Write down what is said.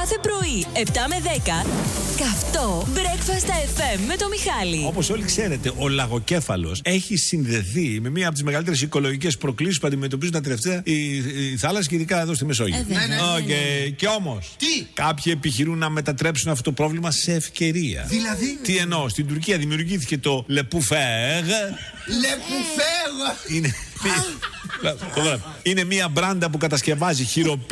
Κάθε πρωί, 7 με 10, καυτό Breakfast FM με το Μιχάλη. Όπως όλοι ξέρετε, ο λαγοκέφαλος έχει συνδεθεί με μία από τις μεγαλύτερες οικολογικές προκλήσεις που αντιμετωπίζουν τα τελευταία η θάλασσα και ειδικά εδώ στη Μεσόγειο. Και όμως, κάποιοι επιχειρούν να μετατρέψουν αυτό το πρόβλημα σε ευκαιρία. Δηλαδή, τι εννοώ, στην Τουρκία δημιουργήθηκε το Le Pouffer. Le Pouffer! Είναι μία μπράντα που κατασκευάζει χειροποίηματα